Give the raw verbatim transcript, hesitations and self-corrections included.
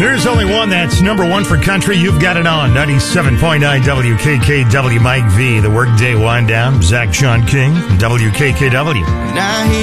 There's only one that's number one for country. You've got it on ninety-seven point nine W K K W. Mike V. The Workday Wind Down. Zach Sean King. W K K W. Now he